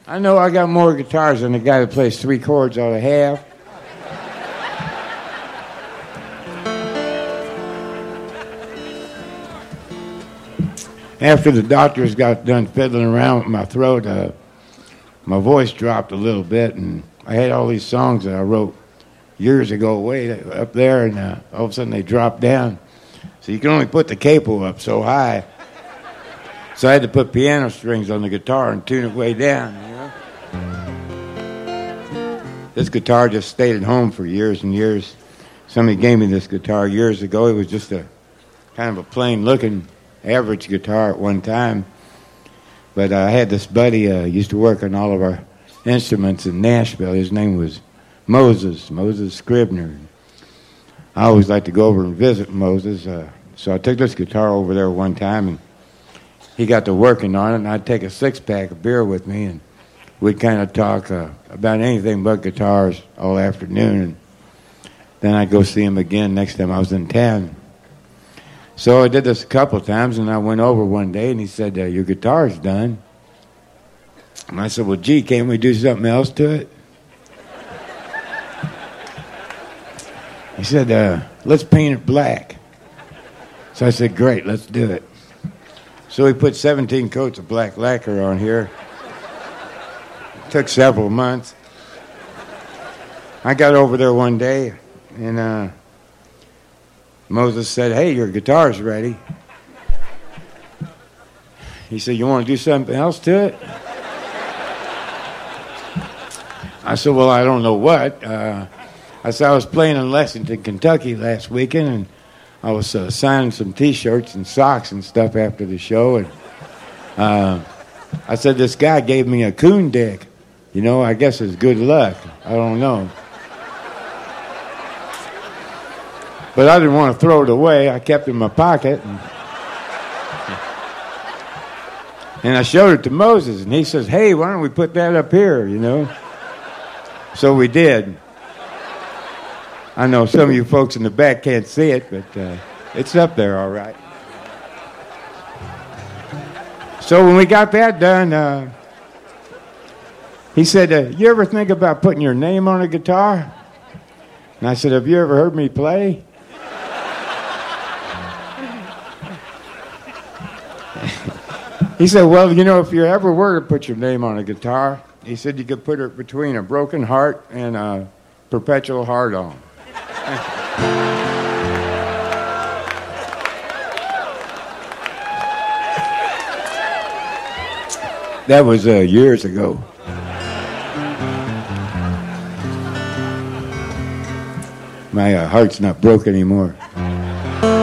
I know I got more guitars than the guy that plays 3 chords ought to have. After the doctors got done fiddling around with my throat, my voice dropped a little bit, and I had all these songs that I wrote years ago way up there, and all of a sudden they dropped down. So you can only put the capo up so high. So I had to put piano strings on the guitar and tune it way down, you know? This guitar just stayed at home for years and years. Somebody gave me this guitar years ago. It was just a kind of a plain-looking average guitar at one time. But I had this buddy used to work on all of our instruments in Nashville. His name was Moses Scribner. I always like to go over and visit Moses. So I took this guitar over there one time, and he got to working on it, and I'd take a 6-pack of beer with me, and we'd kind of talk about anything but guitars all afternoon. And then I'd go see him again next time I was in town. So I did this a couple of times, and I went over one day, and he said, your guitar's done. And I said, well, gee, can't we do something else to it? He said, let's paint it black. So I said, great, let's do it. So we put 17 coats of black lacquer on here. It took several months. I got over there one day, and Moses said, hey, your guitar's ready. He said, you want to do something else to it? I said, well, I don't know what. I said, I was playing in Lexington, Kentucky last weekend, and I was signing some T-shirts and socks and stuff after the show. And I said, this guy gave me a coon dick. You know, I guess it's good luck. I don't know. But I didn't want to throw it away. I kept it in my pocket. And I showed it to Moses, and he says, hey, why don't we put that up here, you know? So we did. I know some of you folks in the back can't see it, but it's up there all right. So when we got that done, he said, you ever think about putting your name on a guitar? And I said, have you ever heard me play? He said, well, you know, if you ever were to put your name on a guitar, he said you could put it between a broken heart and a perpetual heart-on. That was years ago. My heart's not broke anymore.